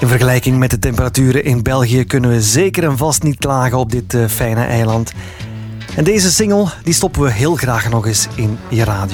In vergelijking met de temperaturen in België kunnen we zeker en vast niet klagen op dit fijne eiland. En deze single die stoppen we heel graag nog eens in je radio.